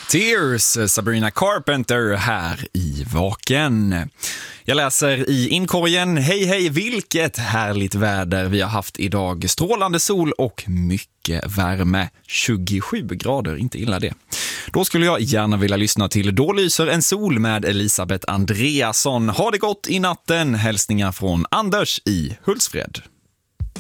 Tears, Sabrina Carpenter här i Vaken. Jag läser i inkorgen. Hej, vilket härligt väder vi har haft idag. Strålande sol och mycket värme. 27 grader, inte illa det. Då skulle jag gärna vilja lyssna till Då lyser en sol med Elisabeth Andreasson. Ha det gott i natten. Hälsningar från Anders i Hultsfred.